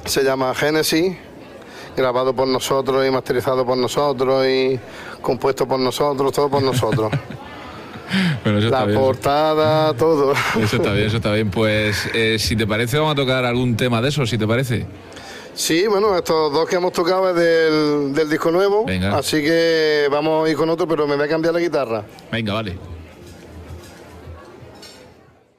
Se llama Génesis, grabado por nosotros y masterizado por nosotros y compuesto por nosotros, todo por nosotros. Bueno, eso la está bien, portada, todo. Eso está bien, eso está bien. Pues si te parece, vamos a tocar algún tema de eso, si te parece. Sí, bueno, estos dos que hemos tocado es del disco nuevo. Venga. Así que vamos a ir con otro, pero me voy a cambiar la guitarra. Venga, vale.